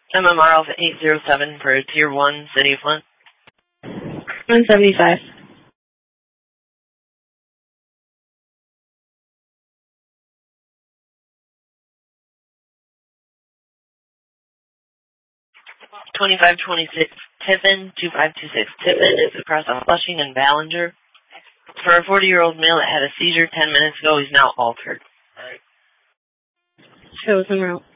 MMR Alpha 807 for Tier 1, City of Flint. 175. $2526 Tiffin, 2526 Tiffin is across on Flushing and Ballinger. For a 40-year-old male that had a seizure 10 minutes ago, he's now altered. Shows en route.